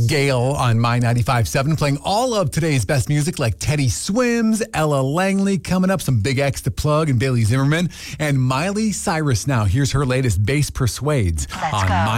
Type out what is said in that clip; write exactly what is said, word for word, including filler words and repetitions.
Gail on My ninety-five point seven, playing all of today's best music like Teddy Swims, Ella Langley coming up, some Big X to plug, and Bailey Zimmerman, and Miley Cyrus now. Here's her latest, Bass Persuades. Let's on go. My